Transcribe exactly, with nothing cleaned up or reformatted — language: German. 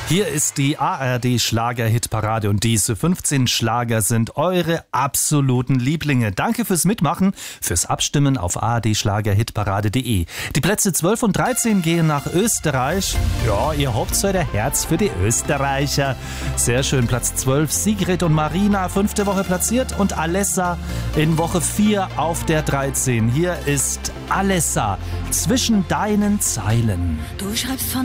Hier ist die A R D-Schlager-Hitparade und diese fünfzehn Schlager sind eure absoluten Lieblinge. Danke fürs Mitmachen, fürs Abstimmen auf a r d schlager hitparade punkt de. Die Plätze zwölf und dreizehn gehen nach Österreich. Ja, ihr habt so ein Herz für die Österreicher. Sehr schön, Platz zwölf, Sigrid und Marina, fünfte Woche platziert und Alessa in Woche vier auf der dreizehn. Hier ist Alessa, zwischen deinen Zeilen. Du schreibst von